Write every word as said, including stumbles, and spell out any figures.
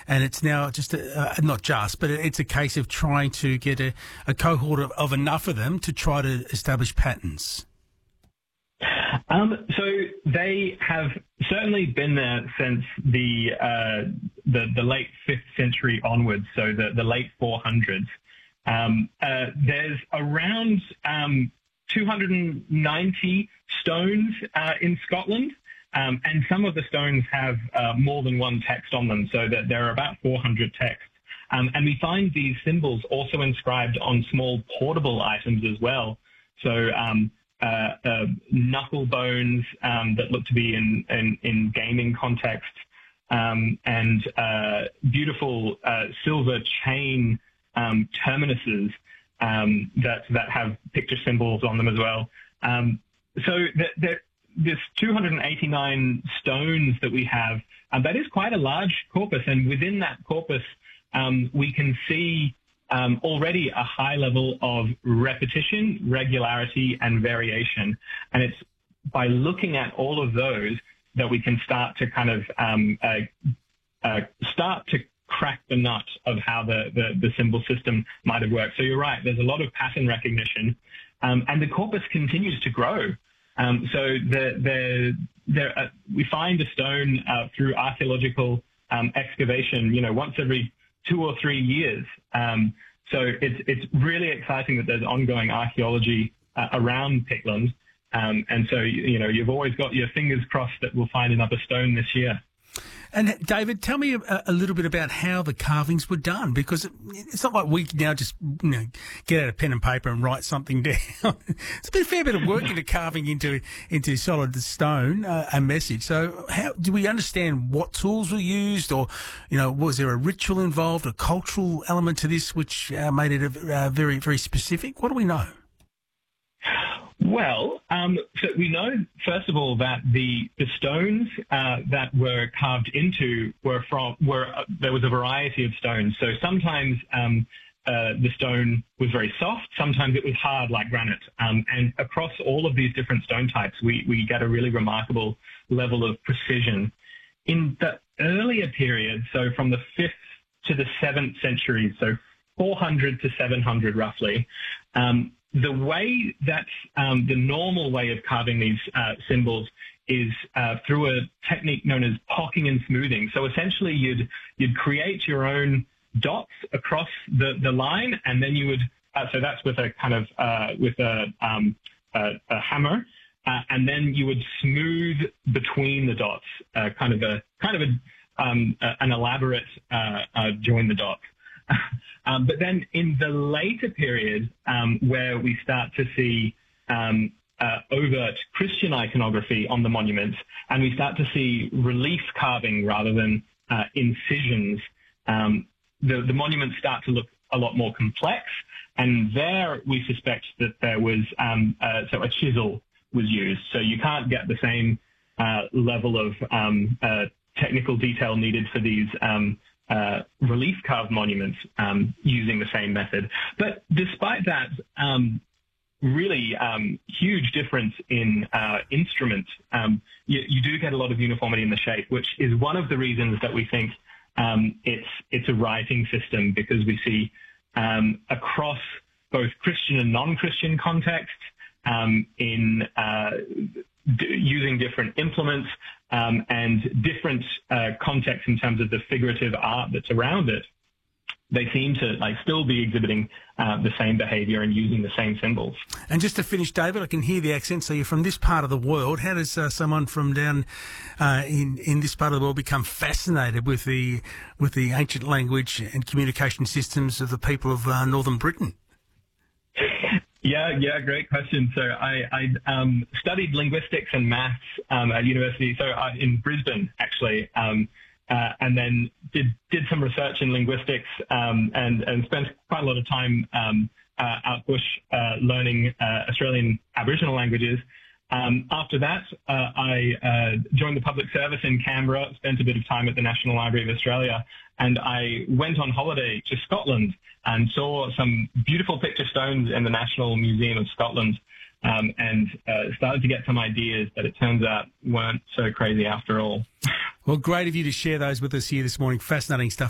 and it's now just a, uh, not just, but it's a case of trying to get a, a cohort of, of enough of them to try to establish patterns. Um, so they have certainly been there since the uh, the, the late fifth century onwards, so the, the late four hundreds. Um, uh, there's around um, two hundred ninety stones uh, in Scotland, um, and some of the stones have uh, more than one text on them, so that there are about four hundred texts. Um, and we find these symbols also inscribed on small portable items as well. So um, Uh, uh, knuckle bones um, that look to be in, in, in gaming context, um, and uh, beautiful uh, silver chain um, terminuses um, that that have picture symbols on them as well. Um, so th- th- this two hundred eighty-nine stones that we have, um, that is quite a large corpus, and within that corpus um, we can see Um, already a high level of repetition, regularity, and variation. And it's by looking at all of those that we can start to kind of um, uh, uh, start to crack the nut of how the, the, the symbol system might have worked. So you're right, there's a lot of pattern recognition, um, and the corpus continues to grow. Um, so the, the, there, uh, we find a stone uh, through archaeological um, excavation, you know, once every two or three years. Um, so it's it's really exciting that there's ongoing archaeology uh, around Pickland. Um, and so, you, you know, you've always got your fingers crossed that we'll find another stone this year. And David, tell me a, a little bit about how the carvings were done, because it, it's not like we now just you know get out a pen and paper and write something down. It's been a fair bit of work into carving into into solid stone uh, a message. So, how do we understand what tools were used, or you know, was there a ritual involved, a cultural element to this, which uh, made it a, uh, very very specific? What do we know? Well, um, so we know, first of all, that the, the stones uh, that were carved into were from, were, uh, there was a variety of stones. So sometimes um, uh, the stone was very soft, sometimes it was hard like granite. Um, and across all of these different stone types, we, we get a really remarkable level of precision. In the earlier period, so from the fifth to the seventh century, so four hundred to seven hundred roughly, um, the way that um, the normal way of carving these uh, symbols is uh, through a technique known as pocking and smoothing. So essentially, you'd you'd create your own dots across the, the line, and then you would. Uh, so that's with a kind of uh, with a, um, a, a hammer, uh, and then you would smooth between the dots, uh, kind of a kind of a, um, a an elaborate uh, uh, join the dots. Um, but then in the later period, um, where we start to see um, uh, overt Christian iconography on the monuments, and we start to see relief carving rather than uh, incisions, um, the, the monuments start to look a lot more complex. And there we suspect that there was, um, uh, so a chisel was used. So you can't get the same uh, level of um, uh, technical detail needed for these um Uh, relief carved monuments um, using the same method. But despite that um, really um, huge difference in uh, instruments, um, you, you do get a lot of uniformity in the shape, which is one of the reasons that we think um, it's it's a writing system, because we see um, across both Christian and non-Christian contexts um, in uh, d- using different implements, Um, and different uh, contexts in terms of the figurative art that's around it, they seem to like still be exhibiting uh, the same behaviour and using the same symbols. And just to finish, David, I can hear the accent. So you're from this part of the world. How does uh, someone from down uh, in in this part of the world become fascinated with the with the ancient language and communication systems of the people of uh, northern Britain? Yeah, yeah, great question. So I, I um, studied linguistics and maths um, at university, so uh, in Brisbane, actually, um, uh, and then did did some research in linguistics um, and, and spent quite a lot of time um, uh, out bush uh, learning uh, Australian Aboriginal languages. Um, after that, uh, I uh, joined the public service in Canberra, spent a bit of time at the National Library of Australia, and I went on holiday to Scotland and saw some beautiful picture stones in the National Museum of Scotland, um, and uh, started to get some ideas that it turns out weren't so crazy after all. Well, great of you to share those with us here this morning. Fascinating stuff.